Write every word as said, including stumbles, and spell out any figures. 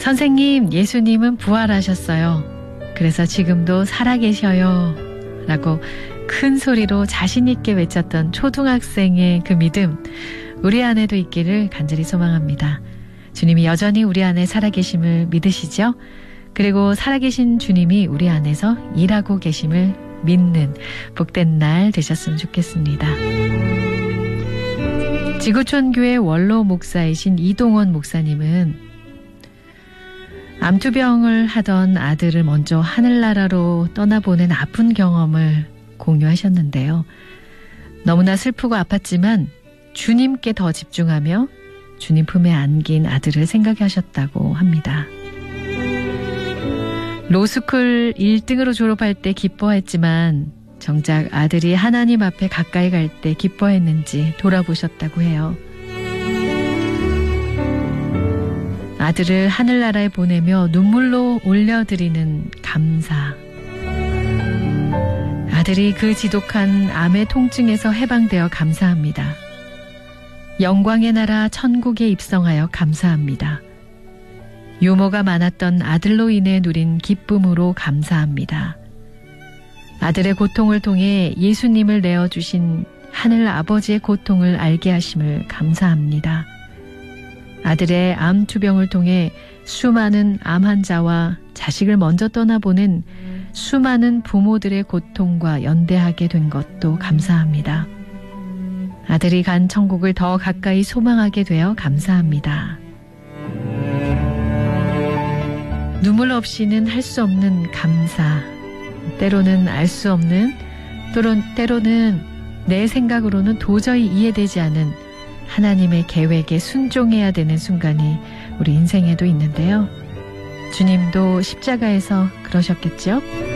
선생님, 예수님은 부활하셨어요. 그래서 지금도 살아계셔요. 라고 큰 소리로 자신 있게 외쳤던 초등학생의 그 믿음, 우리 안에도 있기를 간절히 소망합니다. 주님이 여전히 우리 안에 살아계심을 믿으시죠? 그리고 살아계신 주님이 우리 안에서 일하고 계심을 믿는 복된 날 되셨으면 좋겠습니다. 지구촌교회 원로 목사이신 이동원 목사님은 암투병을 하던 아들을 먼저 하늘나라로 떠나보낸 아픈 경험을 공유하셨는데요. 너무나 슬프고 아팠지만 주님께 더 집중하며 주님 품에 안긴 아들을 생각하셨다고 합니다. 로스쿨 일 등으로 졸업할 때 기뻐했지만 정작 아들이 하나님 앞에 가까이 갈 때 기뻐했는지 돌아보셨다고 해요. 아들을 하늘나라에 보내며 눈물로 올려드리는 감사. 아들이 그 지독한 암의 통증에서 해방되어 감사합니다. 영광의 나라 천국에 입성하여 감사합니다. 유모가 많았던 아들로 인해 누린 기쁨으로 감사합니다. 아들의 고통을 통해 예수님을 내어주신 하늘 아버지의 고통을 알게 하심을 감사합니다. 아들의 암 투병을 통해 수많은 암 환자와 자식을 먼저 떠나보는 수많은 부모들의 고통과 연대하게 된 것도 감사합니다. 아들이 간 천국을 더 가까이 소망하게 되어 감사합니다. 눈물 없이는 할 수 없는 감사, 때로는 알 수 없는, 또는 때로는 내 생각으로는 도저히 이해되지 않은 하나님의 계획에 순종해야 되는 순간이 우리 인생에도 있는데요. 주님도 십자가에서 그러셨겠죠?